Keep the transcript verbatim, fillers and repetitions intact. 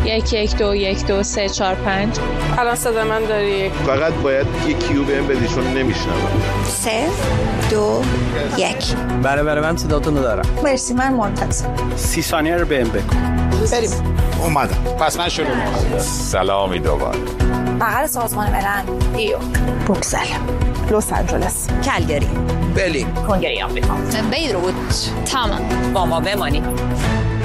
یک یک دو یک دو سه چهار پنج. الان صدا من داری؟ فقط باید یک کیو بهم بدی چون نمیشنوم. سه دو یک. بله بله من صداتون رو دارم. مرسی من منتظر. سی ثانیه رو بهم بگو. بریم. اومدم. پس من شروع می‌کنم. سلامی دوباره. بغل سازمان ملل. ایو. بروکسل. لس آنجلس. کلگری. برلین. کنگره آمریکا. بیروت. تمام. با ما بمانید.